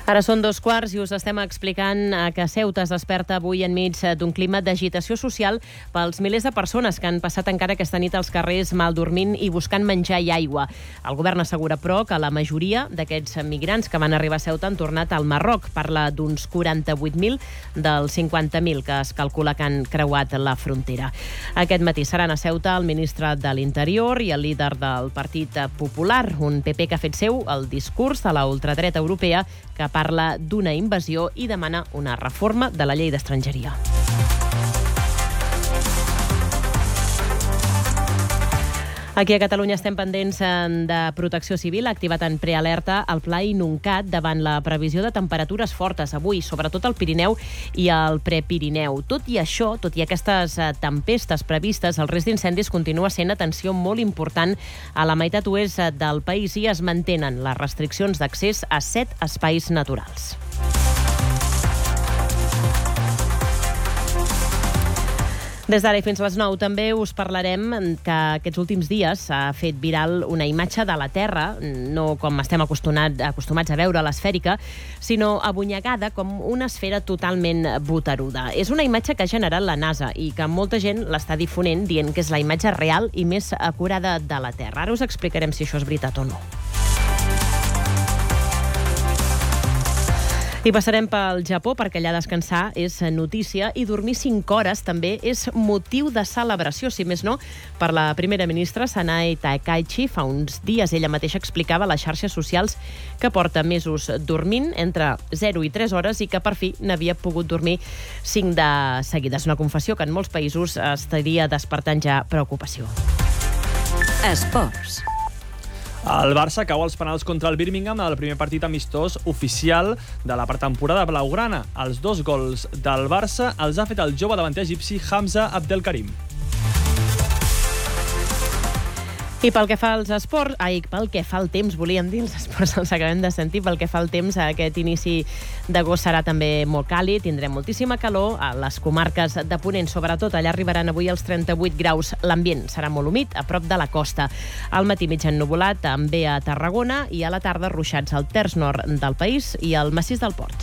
Ara són 2:15 i us estem explicant que Ceuta es desperta avui enmig d'un clima d'agitació social pels milers de persones que han passat encara aquesta nit als carrers mal dormint i buscant menjar i aigua. El govern assegura, però, que la majoria d'aquests migrants que van arribar a Ceuta han tornat al Marroc. Parla d'uns 48.000 dels 50.000 que es calcula que han creuat la frontera. Aquest matí seran a Ceuta el ministre de l'Interior i el líder del Partit Popular, un PP que ha fet seu el discurs de la ultradreta europea que parla d'una invasió i demana una reforma de la llei d'estrangeria. Aquí a Catalunya estem pendents de Protecció Civil. Ha activat en prealerta el Pla Inuncat davant la previsió de temperatures fortes avui, sobretot al Pirineu i al Prepirineu. Tot i això, tot i aquestes tempestes previstes, el risc d'incendis continua sent atenció molt important a la meitat oest del país i es mantenen les restriccions d'accés a 7 espais naturals. Des d'ara i fins a les 9 també us parlarem que aquests últims dies s'ha fet viral una imatge de la Terra, no com estem acostumats a veure l'esfèrica, sinó abunyegada com una esfera totalment boteruda. És una imatge que ha generat la NASA i que molta gent l'està difonent dient que és la imatge real i més acurada de la Terra. Ara us explicarem si això és veritat o no. I passarem pel Japó, perquè allà descansar és notícia i dormir 5 hores també és motiu de celebració, si més no, per la primera ministra Sanae Takaichi. Fa uns dies ella mateixa explicava a les xarxes socials que porta mesos dormint entre 0 i 3 hores i que per fi n'havia pogut dormir 5 de seguida. És una confessió que en molts països estaria despertant ja preocupació. Esports. El Barça cau als penals contra el Birmingham en el primer partit amistós oficial de la pretemporada blaugrana. Els 2 gols del Barça els ha fet el jove davanter egipci Hamza Abdelkarim. I pel que fa als esports, pel que fa al temps, volíem dir, els esports els acabem de sentir, pel que fa al temps, aquest inici d'agost serà també molt càlid, tindrem moltíssima calor a les comarques de Ponent, sobretot allà arribaran avui els 38 graus. L'ambient serà molt humit, a prop de la costa. Al matí mig ennuvolat, també a Tarragona, i a la tarda ruixats al terç nord del país i al massís del Port.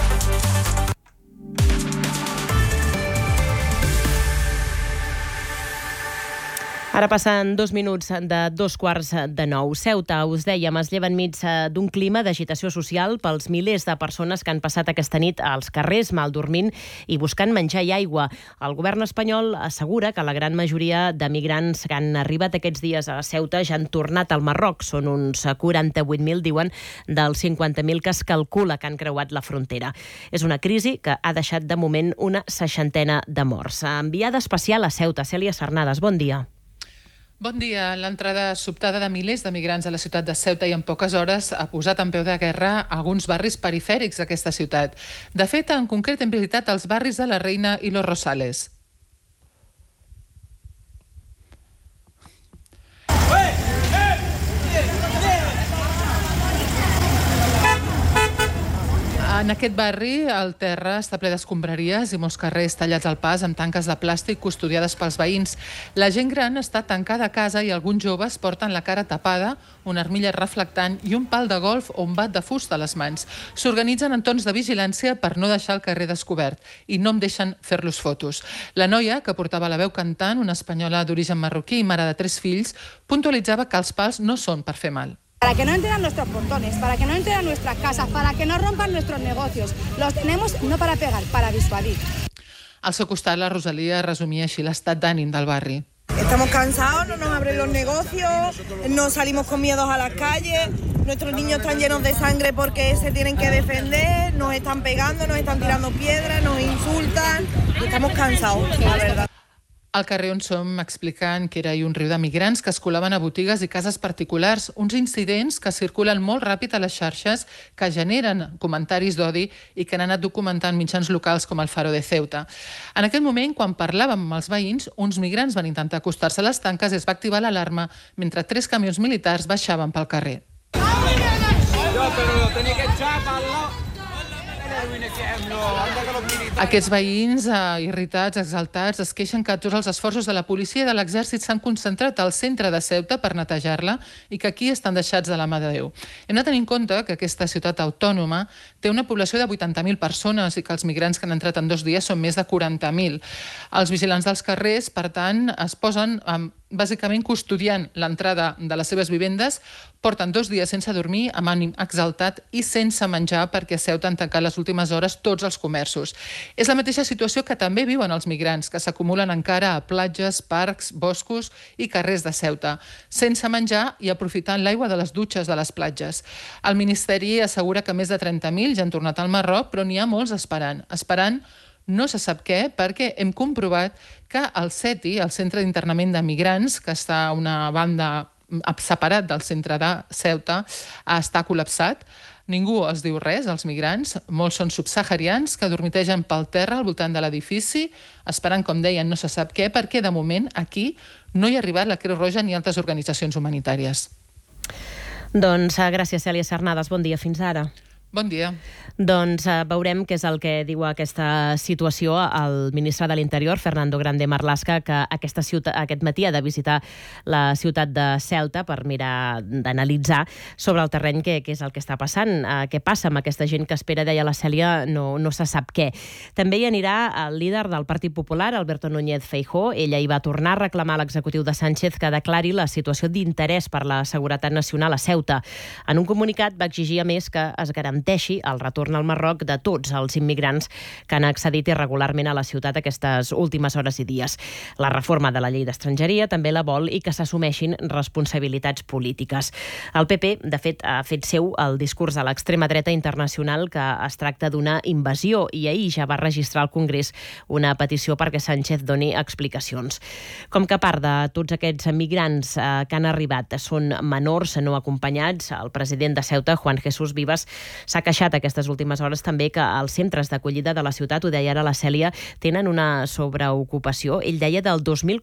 Ara passen 2 minuts de 8:45. Ceuta, us dèiem, es lleva enmig d'un clima d'agitació social pels milers de persones que han passat aquesta nit als carrers mal dormint i buscant menjar i aigua. El govern espanyol assegura que la gran majoria de migrants que han arribat aquests dies a Ceuta ja han tornat al Marroc. Són uns 48.000, diuen, dels 50.000 que es calcula que han creuat la frontera. És una crisi que ha deixat de moment una 60ena de morts. Enviada especial a Ceuta, Cèlia Sarnades, bon dia. Bon dia. L'entrada sobtada de milers de migrants a la ciutat de Ceuta i en poques hores ha posat en peu de guerra alguns barris perifèrics d'aquesta ciutat. De fet, en concret hem visitat els barris de la Reina i Los Rosales. En aquest barri, el terra està ple d'escombraries i molts carrers tallats al pas amb tanques de plàstic custodiades pels veïns. La gent gran està tancada a casa i alguns joves porten la cara tapada, una armilla reflectant i un pal de golf o un bat de fusta a les mans. S'organitzen en torns de vigilància per no deixar el carrer descobert i no em deixen fer-los fotos. La noia, que portava la veu cantant, una espanyola d'origen marroquí i mare de 3 fills, puntualitzava que els pals no són per fer mal. Para que no entren a nuestros portones, para que no entren a nuestras casas, para que no rompan nuestros negocios. Los tenemos no para pegar, para disuadir. Al seu costat, la Rosalia resumia així l'estat d'ànim del barri. Estamos cansados, no nos abren los negocios, no salimos con miedos a las calles, nuestros niños están llenos de sangre porque se tienen que defender, nos están pegando, nos están tirando piedras, nos insultan y estamos cansados, la verdad. Al carrer on som explicant que era un riu de migrants que es colaven a botigues i cases particulars, uns incidents que circulen molt ràpid a les xarxes, que generen comentaris d'odi i que han anat documentant mitjans locals com el Faro de Ceuta. En aquell moment, quan parlàvem amb els veïns, uns migrants van intentar acostar-se a les tanques i es va activar l'alarma mentre 3 camions militars baixaven pel carrer. Aquests veïns irritats, exaltats, es queixen que tots els esforços de la policia i de l'exèrcit s'han concentrat al centre de Ceuta per netejar-la i que aquí estan deixats de la mà de Déu. Hem de tenir en compte que aquesta ciutat autònoma té una població de 80.000 persones i que els migrants que han entrat en 2 dies són més de 40.000. Els vigilants dels carrers, per tant, es posen bàsicament custodiant l'entrada de les seves vivendes, porten 2 dies sense dormir, amb ànim exaltat i sense menjar perquè a Ceuta han tancat les últimes hores tots els comerços. És la mateixa situació que també viuen els migrants, que s'acumulen encara a platges, parcs, boscos i carrers de Ceuta, sense menjar i aprofitant l'aigua de les dutxes de les platges. El Ministeri assegura que més de 30.000 ja han tornat al Marroc, però n'hi ha molts esperant no se sap què, perquè hem comprovat que el CETI, el Centre d'Internament de Migrants, que està a una banda separat del centre de Ceuta, està col·lapsat. Ningú els diu res, els migrants. Molts són subsaharians que dormitegen pel terra al voltant de l'edifici, esperant, com deien, no se sap què, perquè de moment aquí no hi ha arribat la Creu Roja ni altres organitzacions humanitàries. Doncs gràcies, Cèlia Sarnades. Bon dia, fins ara. Bon dia. Doncs veurem què és el que diu aquesta situació el ministre de l'Interior, Fernando Grande Marlaska, que aquest matí ha de visitar la ciutat de Ceuta per mirar d'analitzar sobre el terreny què és el que està passant, què passa amb aquesta gent que espera, deia la Cèlia, no se sap què. També hi anirà el líder del Partit Popular, Alberto Núñez Feijóo. Ella hi va tornar a reclamar a l'executiu de Sánchez que declari la situació d'interès per la seguretat nacional a Ceuta. En un comunicat va exigir, a més, que es garanteixi el retorn al Marroc de tots els immigrants que han accedit irregularment a la ciutat aquestes últimes hores i dies. La reforma de la llei d'estrangeria també la vol i que s'assumeixin responsabilitats polítiques. El PP, de fet, ha fet seu el discurs de l'extrema dreta internacional que es tracta d'una invasió i ahir ja va registrar al Congrés una petició perquè Sánchez doni explicacions. Com que part de tots aquests migrants que han arribat són menors no acompanyats, el president de Ceuta, Juan Jesús Vivas, s'ha queixat aquestes últimes hores també que els centres d'acollida de la ciutat, ho deia ara la Cèlia, tenen una sobreocupació, ell deia del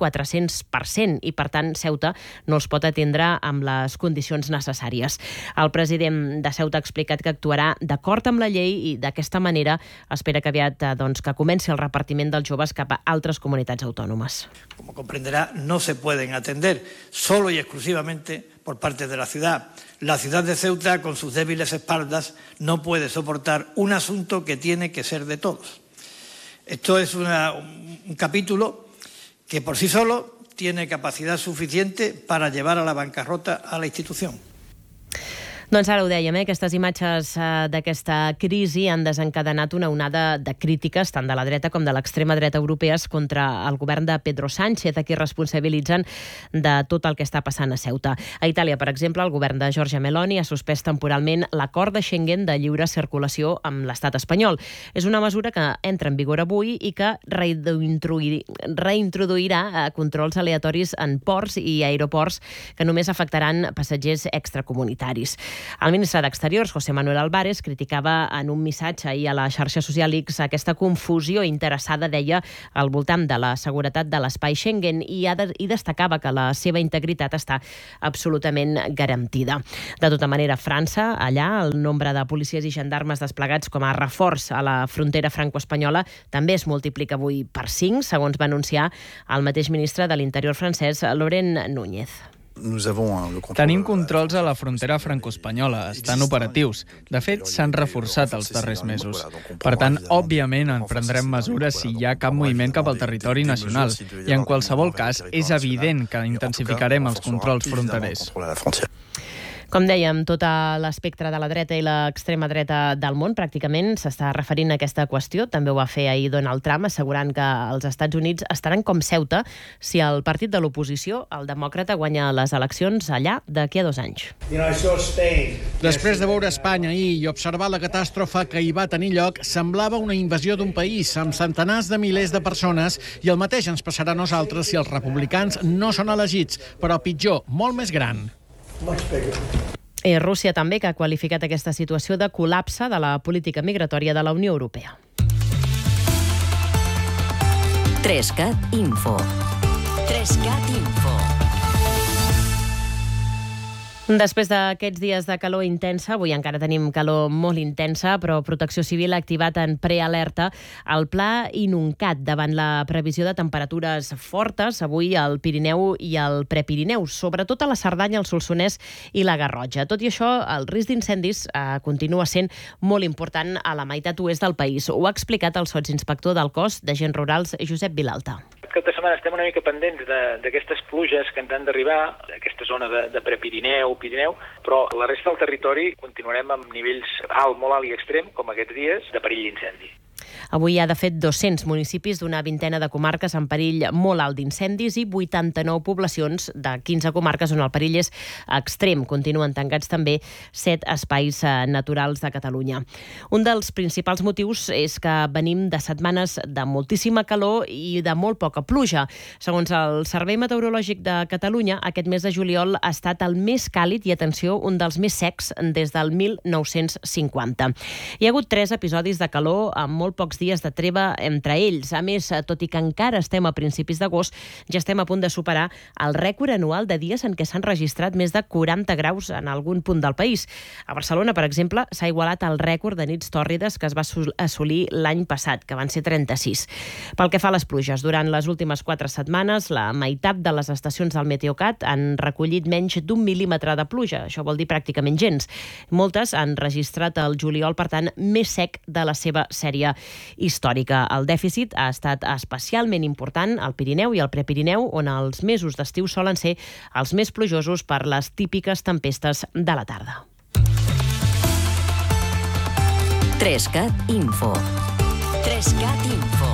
2.400%, i per tant Ceuta no els pot atendre amb les condicions necessàries. El president de Ceuta ha explicat que actuarà d'acord amb la llei i d'aquesta manera espera que aviat que comenci el repartiment dels joves cap a altres comunitats autònomes. Como comprenderá, no se pueden atender solo y exclusivamente por parte de la ciudad. La ciudad de Ceuta, con sus débiles espaldas, no puede soportar un asunto que tiene que ser de todos. Esto es un capítulo que por sí solo tiene capacidad suficiente para llevar a la bancarrota a la institución. Doncs ara ho dèiem, aquestes imatges d'aquesta crisi han desencadenat una onada de crítiques tant de la dreta com de l'extrema dreta europees contra el govern de Pedro Sánchez, a qui responsabilitzen de tot el que està passant a Ceuta. A Itàlia, per exemple, el govern de Giorgia Meloni ha suspès temporalment l'acord de Schengen de lliure circulació amb l'estat espanyol. És una mesura que entra en vigor avui i que reintroduirà controls aleatoris en ports i aeroports que només afectaran passatgers extracomunitaris. El ministre d'Exteriors, José Manuel Álvarez, criticava en un missatge ahir a la xarxa social X aquesta confusió interessada, deia, al voltant de la seguretat de l'espai Schengen i destacava que la seva integritat està absolutament garantida. De tota manera, a França, allà, el nombre de policies i gendarmes desplegats com a reforç a la frontera franco-espanyola també es multiplica avui per 5, segons va anunciar el mateix ministre de l'Interior francès, Laurent Núñez. Tenim controls a la frontera franco-espanyola, estan operatius. De fet, s'han reforçat els darrers mesos. Per tant, òbviament, en prendrem mesures si hi ha cap moviment cap al territori nacional. I en qualsevol cas, és evident que intensificarem els controls fronterers. Com dèiem, tot l'espectre de la dreta i l'extrema dreta del món pràcticament s'està referint a aquesta qüestió. També ho va fer ahir Donald Trump, assegurant que els Estats Units estaran com Ceuta si el partit de l'oposició, el demòcrata, guanya les eleccions allà d'aquí a 2 anys. Després de veure Espanya ahir i observar la catàstrofe que hi va tenir lloc, semblava una invasió d'un país amb centenars de milers de persones, i el mateix ens passarà a nosaltres si els republicans no són elegits, però pitjor, molt més gran. I Rússia també, que ha qualificat aquesta situació de col·lapse de la política migratòria de la Unió Europea. 3CAT Info. 3CAT Info. Després d'aquests dies de calor intensa, avui encara tenim calor molt intensa, però Protecció Civil ha activat en prealerta el pla Inuncat davant la previsió de temperatures fortes avui al Pirineu i al Prepirineu, sobretot a la Cerdanya, el Solsonès i la Garrotxa. Tot i això, el risc d'incendis continua sent molt important a la meitat oest del país. Ho ha explicat el sotsinspector del Cos d'Agents Rurals, Josep Vilalta. Aquest cap de setmana estem una mica pendents d'aquestes pluges que ens han d'arribar, d'aquesta zona de Prepirineu, Pirineu, però la resta del territori continuarem amb nivells molt alt i extrem, com aquests dies, de perill d'incendi. Avui hi ha, de fet, 200 municipis d'una vintena de comarques en perill molt alt d'incendis i 89 poblacions de 15 comarques on el perill és extrem. Continuen tancats també 7 espais naturals de Catalunya. Un dels principals motius és que venim de setmanes de moltíssima calor i de molt poca pluja. Segons el Servei Meteorològic de Catalunya, aquest mes de juliol ha estat el més càlid i, atenció, un dels més secs des del 1950. Hi ha hagut 3 episodis de calor amb molt pocs dies de treva entre ells. A més, tot i que encara estem a principis d'agost, ja estem a punt de superar el rècord anual de dies en què s'han registrat més de 40 graus en algun punt del país. A Barcelona, per exemple, s'ha igualat el rècord de nits tòrrides que es va assolir l'any passat, que van ser 36. Pel que fa a les pluges, durant les últimes 4 setmanes, la meitat de les estacions del Meteocat han recollit menys d'1 mil·límetre de pluja. Això vol dir pràcticament gens. Moltes han registrat el juliol, per tant, més sec de la seva sèrie històrica. El dèficit ha estat especialment important al Pirineu i al Prepirineu, on els mesos d'estiu solen ser els més plujosos per les típiques tempestes de la tarda. 3CAT Info. 3CAT Info.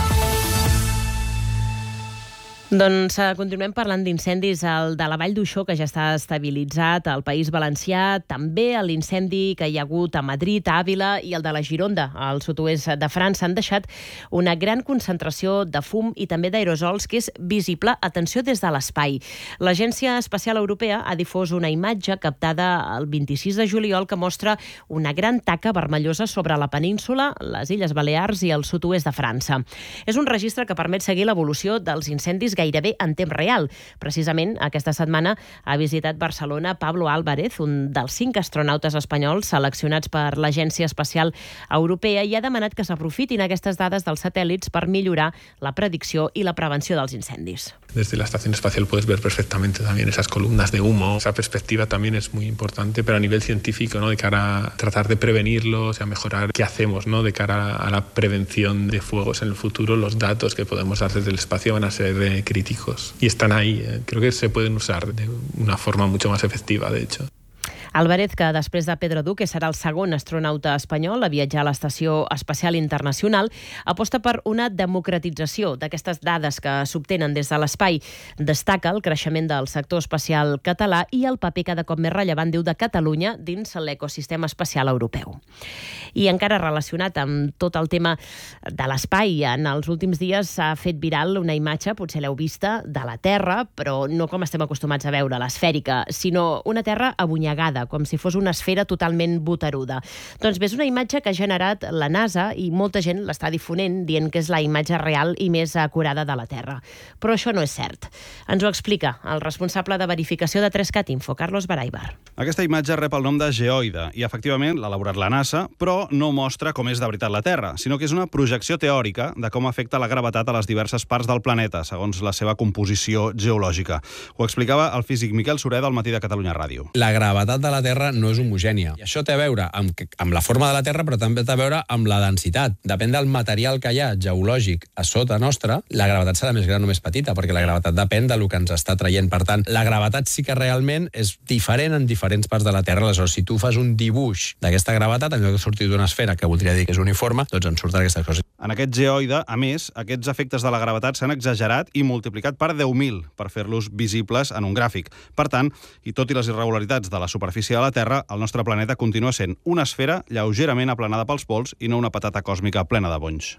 Doncs continuem parlant d'incendis, el de la Vall d'Uixó, que ja està estabilitzat al País Valencià, també l'incendi que hi ha hagut a Madrid, a Àvila, i el de la Gironda, al sud-oest de França, han deixat una gran concentració de fum i també d'aerosols que és visible, atenció, des de l'espai. L'Agència Espacial Europea ha difós una imatge captada el 26 de juliol que mostra una gran taca vermellosa sobre la península, les Illes Balears i el sud-oest de França. És un registre que permet seguir l'evolució dels incendis gairebé en temps real. Precisament aquesta setmana ha visitat Barcelona Pablo Álvarez, un dels 5 astronautes espanyols seleccionats per l'Agència Espacial Europea, i ha demanat que s'aprofitin aquestes dades dels satèl·lits per millorar la predicció i la prevenció dels incendis. Desde la estación espacial puedes ver perfectamente también esas columnas de humo. Esa perspectiva también es muy importante, pero a nivel científico, ¿no? De cara a tratar de prevenirlos y a mejorar qué hacemos, ¿no? De cara a la prevención de fuegos en el futuro, los datos que podemos dar desde el espacio van a ser críticos. Y están ahí. Creo que se pueden usar de una forma mucho más efectiva, de hecho. Álvarez, que després de Pedro Duque serà el segon astronauta espanyol a viatjar a l'Estació Espacial Internacional, aposta per una democratització d'aquestes dades que s'obtenen des de l'espai. Destaca el creixement del sector espacial català i el paper cada cop més rellevant, diu, de Catalunya dins l'ecosistema espacial europeu. I encara relacionat amb tot el tema de l'espai, en els últims dies s'ha fet viral una imatge, potser l'heu vista, de la Terra, però no com estem acostumats a veure, l'esfèrica, sinó una Terra abonyegada, com si fos una esfera totalment boteruda. Doncs bé, és una imatge que ha generat la NASA i molta gent l'està difonent, dient que és la imatge real i més acurada de la Terra. Però això no és cert. Ens ho explica el responsable de verificació de 3CAT Info, Carlos Baraibar. Aquesta imatge rep el nom de geoide i, efectivament, l'ha elaborat la NASA, però no mostra com és de veritat la Terra, sinó que és una projecció teòrica de com afecta la gravetat a les diverses parts del planeta, segons la seva composició geològica. Ho explicava el físic Miquel Sureda al Matí de Catalunya Ràdio. La gravetat de la Terra no és homogènia. I això té a veure amb la forma de la Terra, però també té a veure amb la densitat. Depèn del material que hi ha geològic a sota nostra, la gravetat serà més gran o més petita, perquè la gravetat depèn del que ens està traient. Per tant, la gravetat sí que realment és diferent en diferents parts de la Terra. Aleshores, si tu fas un dibuix d'aquesta gravetat, en lloc de sortir d'una esfera, que voldria dir que és uniforme, doncs en surten aquestes coses. En aquest geoide, a més, aquests efectes de la gravetat s'han exagerat i multiplicat per 10.000 per fer-los visibles en un gràfic. Per tant, i tot i les irregularitats de la superfície de la Terra, el nostre planeta continua sent una esfera lleugerament aplanada pels pols i no una patata còsmica plena de bonys.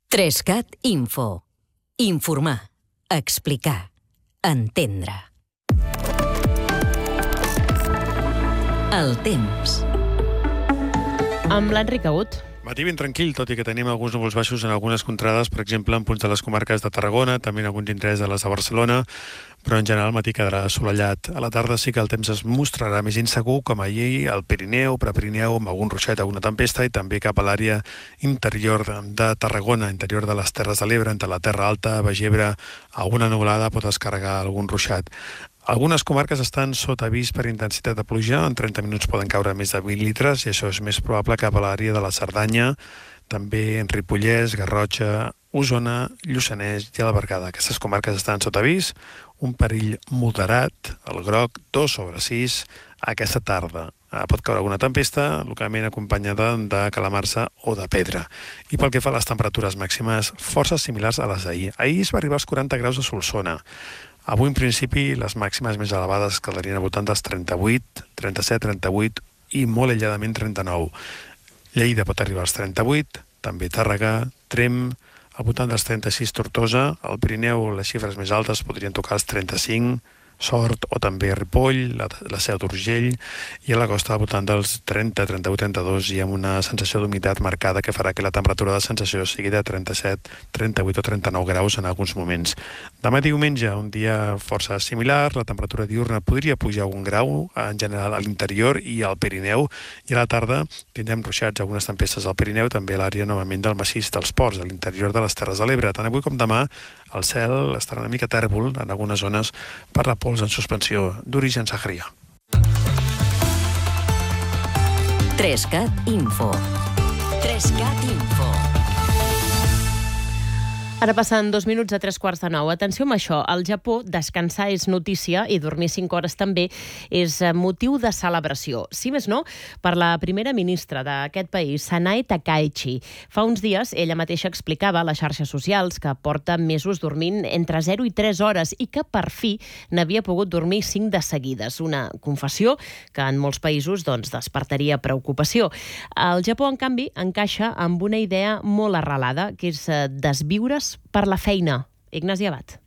3CAT Info. Informar. Explicar. Entendre. El temps. Amb l'Enric Agut. Matí ben tranquil, tot i que tenim alguns núvols baixos en algunes contrades, per exemple, en punts de les comarques de Tarragona, també en alguns indrets de les de Barcelona, però en general el matí quedarà assolellat. A la tarda sí que el temps es mostrarà més insegur, com ahir al Pirineu, Prepirineu, amb algun ruixat, alguna tempesta, i també cap a l'àrea interior de Tarragona, interior de les Terres de l'Ebre, entre la Terra Alta, Baix Ebre, alguna nuvolada pot descarregar algun ruixat. Algunes comarques estan sota avís per intensitat de pluja, en 30 minuts poden caure més de 20 litres, i això és més probable cap a l'àrea de la Cerdanya, també en Ripollès, Garrotxa, Osona, Lluçanès i a la Bergueda. Aquestes comarques estan sota avís, un perill moderat, el groc, 2/6, aquesta tarda. Pot caure alguna tempesta, localment acompanyada de calamarsa o de pedra. I pel que fa a les temperatures màximes, força similars a les d'ahir. Ahir es va arribar als 40 graus a Solsona. Avui, en principi, les màximes més elevades quedarien al voltant dels 38, 37, 38 i molt aïlladament 39. Lleida pot arribar als 38, també Tàrrega, Tremp, al voltant dels 36 Tortosa, al Pirineu les xifres més altes podrien tocar els 35, Sort o també Ripoll, la Seu d'Urgell, i a la costa al voltant dels 30, 38, 32 i amb una sensació d'humitat marcada que farà que la temperatura de sensació sigui de 37, 38 o 39 graus en alguns moments. Demà diumenge, un dia força similar, la temperatura diurna podria pujar un grau, en general a l'interior i al Pirineu, i a la tarda tindrem ruixats, algunes tempestes al Pirineu, també a l'àrea novament del massís dels Ports, a l'interior de les Terres de l'Ebre. Tant avui com demà el cel estarà una mica tèrbol en algunes zones per la pols en suspensió d'origen saharià. 3CAT Info. 3CAT Info. Ara passen 2 minuts a 8:45. Atenció amb això, al Japó descansar és notícia i dormir 5 hores també és motiu de celebració. Si més no, per la primera ministra d'aquest país, Sanae Takaichi. Fa uns dies ella mateixa explicava a les xarxes socials que porta mesos dormint entre 0 i 3 hores i que per fi n'havia pogut dormir 5 de seguides. Una confessió que en molts països despertaria preocupació. El Japó, en canvi, encaixa amb una idea molt arrelada, que és desviure's per la feina. Ignasi Abad.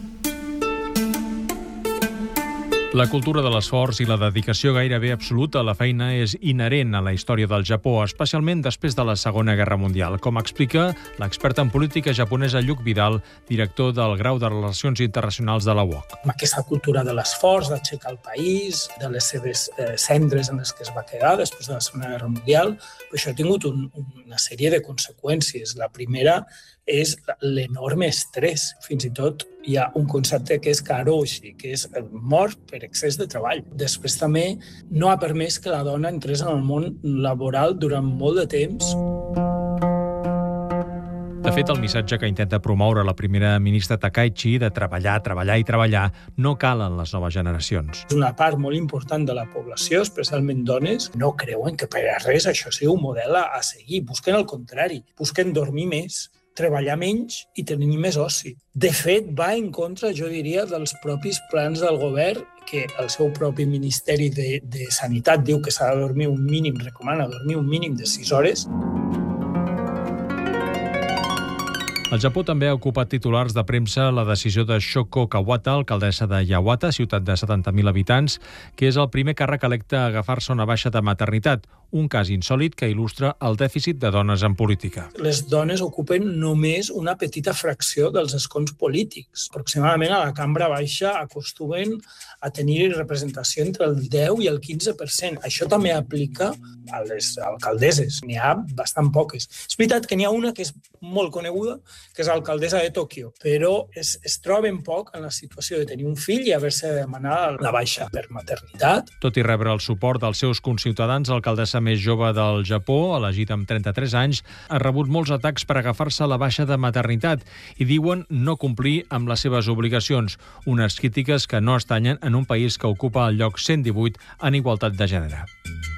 La cultura de l'esforç i la dedicació gairebé absoluta a la feina és inherent a la història del Japó, especialment després de la Segona Guerra Mundial, com explica l'expert en política japonesa Lluc Vidal, director del Grau de Relacions Internacionals de la UOC. Aquesta cultura de l'esforç, d'aixecar el país, de les seves cendres en les que es va quedar després de la Segona Guerra Mundial, però això ha tingut una sèrie de conseqüències. La primera és l'enorme estrès. Fins i tot hi ha un concepte que és karoshi, que és mort per excés de treball. Després també no ha permès que la dona entrés en el món laboral durant molt de temps. De fet, el missatge que intenta promoure la primera ministra Takaichi de treballar, treballar i treballar no cal en les noves generacions. Una part molt important de la població, especialment dones, no creuen que per a res això sigui un model a seguir. Busquen el contrari, busquen dormir més, treballar menys i tenir més oci. De fet, va en contra, jo diria, dels propis plans del govern, que el seu propi Ministeri de Sanitat diu que s'ha de dormir un mínim, recomana dormir un mínim de 6 hores. El Japó també ha ocupat titulars de premsa la decisió de Shoko Kawata, alcaldessa de Yawata, ciutat de 70.000 habitants, que és el primer càrrec electe a agafar-se una baixa de maternitat, un cas insòlit que il·lustra el dèficit de dones en política. Les dones ocupen només una petita fracció dels escons polítics. Aproximadament a la cambra baixa acostumen a tenir representació entre el 10 i el 15%. Això també aplica a les alcaldesses. N'hi ha bastant poques. És veritat que n'hi ha una que és molt coneguda, que és l'alcaldessa de Tòquio, però es troben poc en la situació de tenir un fill i haver-se de demanar la baixa per maternitat. Tot i rebre el suport dels seus conciutadans, l'alcaldessa més jove del Japó, elegit amb 33 anys, ha rebut molts atacs per agafar-se la baixa de maternitat i diuen no complir amb les seves obligacions, unes crítiques que no estanyen en un país que ocupa el lloc 118 en igualtat de gènere.